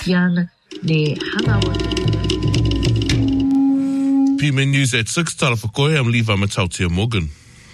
Fiana ne hangawa. PMN News at 6, tala whakoe, I'm Levi Matautia Morgan.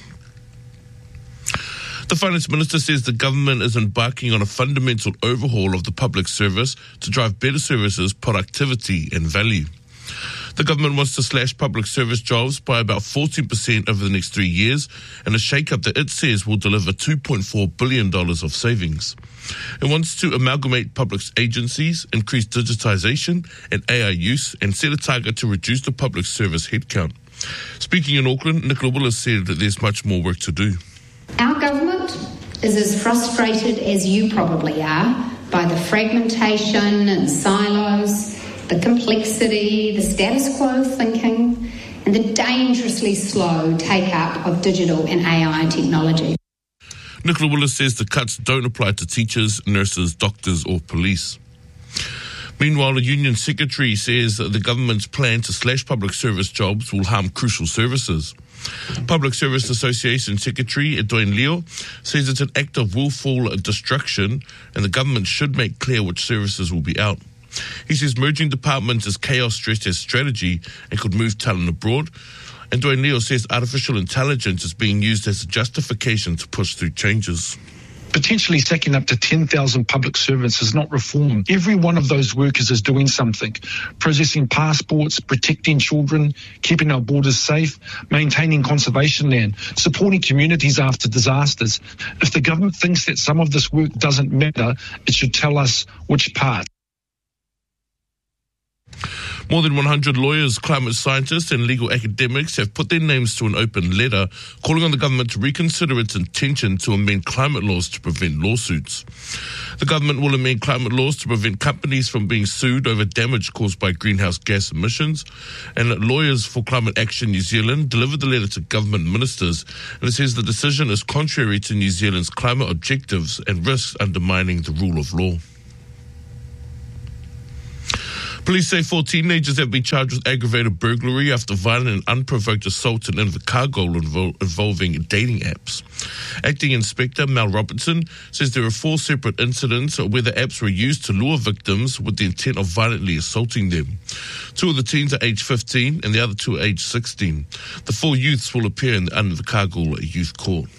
The Finance Minister says the government is embarking on a fundamental overhaul of the public service to drive better services, productivity and value. The government wants to slash public service jobs by about 14% over the next 3 years, and a shake-up that it says will deliver $2.4 billion of savings. It wants to amalgamate public agencies, increase digitisation and AI use, and set a target to reduce the public service headcount. Speaking in Auckland, Nicola Willis said that there's much more work to do. Our government is as frustrated as you probably are by the fragmentation and silos, the complexity, the status quo thinking, and the dangerously slow take-up of digital and AI technology. Nicola Willis says the cuts don't apply to teachers, nurses, doctors or police. Meanwhile, a union secretary says that the government's plan to slash public service jobs will harm crucial services. Public Service Association Secretary Dwayne Leo says it's an act of willful destruction and the government should make clear which services will be out. He says merging departments is chaos stressed as strategy and could move talent abroad. And Dwayne Leo says artificial intelligence is being used as a justification to push through changes. Potentially sacking up to 10,000 public servants is not reform. Every one of those workers is doing something. Processing passports, protecting children, keeping our borders safe, maintaining conservation land, supporting communities after disasters. If the government thinks that some of this work doesn't matter, it should tell us which part. More than 100 lawyers, climate scientists and legal academics have put their names to an open letter calling on the government to reconsider its intention to amend climate laws to prevent lawsuits. The government will amend climate laws to prevent companies from being sued over damage caused by greenhouse gas emissions. And Lawyers for Climate Action New Zealand delivered the letter to government ministers, and it says the decision is contrary to New Zealand's climate objectives and risks undermining the rule of law. Police say 4 teenagers have been charged with aggravated burglary after violent and unprovoked assault in Invercargill involving dating apps. Acting Inspector Mel Robertson says there are 4 separate incidents where the apps were used to lure victims with the intent of violently assaulting them. 2 of the teens are aged 15 and the other 2 are aged 16. The 4 youths will appear in the Invercargill Youth Court.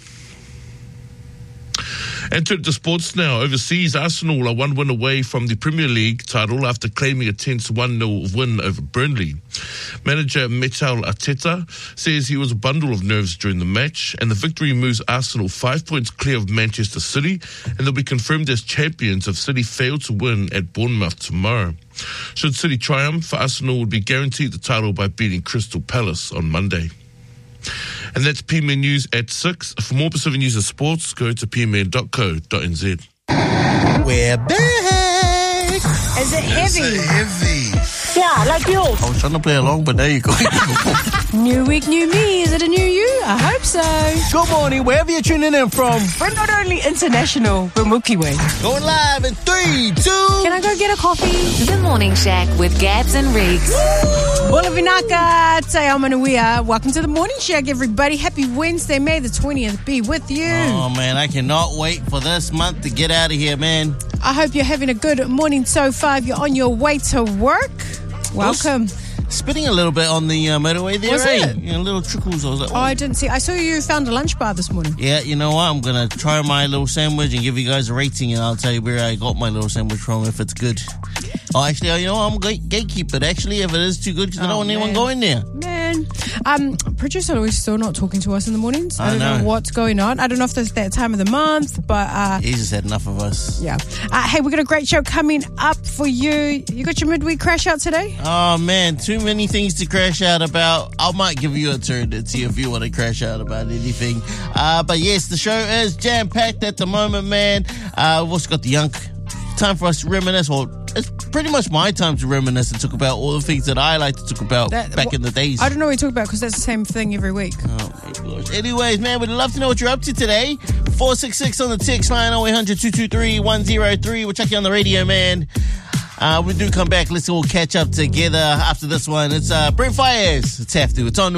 And to sports now. Overseas, Arsenal are 1 win away from the Premier League title after claiming a tense 1-0 win over Burnley. Manager Mikel Arteta says he was a bundle of nerves during the match, and the victory moves Arsenal 5 points clear of Manchester City, and they'll be confirmed as champions if City fail to win at Bournemouth tomorrow. Should City triumph, Arsenal would be guaranteed the title by beating Crystal Palace on Monday. And that's PMN News at 6. For more Pacific News and sports, go to pmn.co.nz. We're back! Is it heavy? Is it heavy? Yeah, like yours. I was trying to play along, but there you go. New week, new me. Is it a new you? I hope so. Good morning, wherever you're tuning in from. We're not only international, but Milky Way. Going live in 3, 2. Can I go get a coffee? The Morning Shack with Gabs and Riggs. Bula vinaka, te aumanuia. Welcome to the Morning Shack, everybody. Happy Wednesday, May the 20th be with you. Oh, man, I cannot wait for this month to get out of here, man. I hope you're having a good morning so far. If you're on your way to work, welcome. Spitting a little bit on the motorway there, Was it? You know, little trickles. I was like, Oh, I didn't see. I saw you found a lunch bar this morning. Yeah, you know what? I'm going to try my little sandwich and give you guys a rating, and I'll tell you where I got my little sandwich from if it's good. Oh, actually, you know, I'm a gatekeeper, actually, if it is too good, because I don't want anyone going there. Man. Producer Louis still not talking to us in the mornings. I don't know what's going on. I don't know if it's that time of the month, but... He's just had enough of us. Yeah. Hey, we've got a great show coming up for you. You got your midweek crash out today? Oh, man, too many things to crash out about. I might give you a turn to see if you want to crash out about anything. But yes, the show is jam-packed at the moment, man. We've also got the Yunk. Time for us to reminisce. Well, it's pretty much my time to reminisce and talk about all the things that I like to talk about back in the days. I don't know what you talk about because that's the same thing every week. Oh my gosh. Anyways, man, we'd love to know what you're up to today. 466 on the text line, 0800 223 103. We'll check you on the radio, man. We do come back. Let's all catch up together after this one. It's Brent Fires. It's Have To. It's on